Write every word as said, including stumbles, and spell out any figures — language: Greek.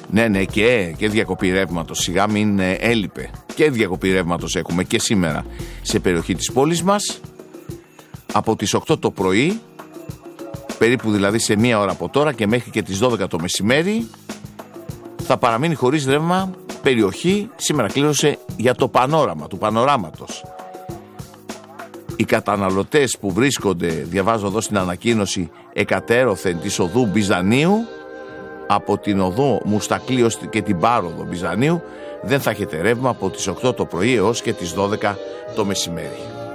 Ναι, ναι, και, και διακοπή ρεύματος. Σιγά μην ε, έλειπε. Και διακοπή ρεύματος έχουμε και σήμερα σε περιοχή της πόλης μας. Από τις οκτώ το πρωί, περίπου δηλαδή σε μία ώρα από τώρα και μέχρι και τις δώδεκα το μεσημέρι, θα παραμείνει χωρίς ρεύμα περιοχή. Σήμερα κλήρωσε για το πανόραμα του πανοράματος. Οι καταναλωτές που βρίσκονται, διαβάζω εδώ στην ανακοίνωση, εκατέρωθεν της οδού Μπιζανίου, από την οδό Μουστακλή ως και την πάροδο Μπιζανίου, δεν θα έχετε ρεύμα από τις οκτώ το πρωί έως και τις δώδεκα το μεσημέρι.